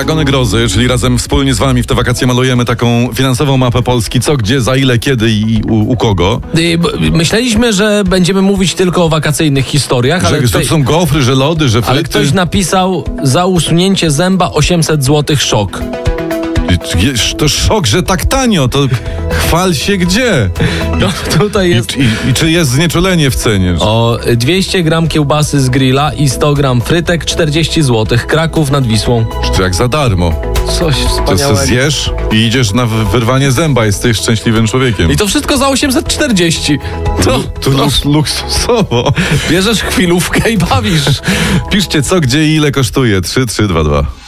Zagony Grozy, czyli razem wspólnie z wami w te wakacje malujemy taką finansową mapę Polski, co, gdzie, za ile, kiedy i u kogo. Myśleliśmy, że będziemy mówić tylko o wakacyjnych historiach, ale Że to są gofry, że lody, że ale fryty. ktoś napisał: za usunięcie zęba 800 zł szok. To szok, że tak tanio, to chwal się gdzie. No, tutaj jest I czy jest znieczulenie w cenie? o 200 gram kiełbasy z grilla i 100 gram frytek, 40 zł. Kraków nad Wisłą. To jak za darmo. Coś To wspaniałego. se zjesz i idziesz na wyrwanie zęba, jesteś szczęśliwym człowiekiem. I to wszystko za 840. To luksusowo. Bierzesz chwilówkę i bawisz. Piszcie co, gdzie i ile kosztuje. 3322.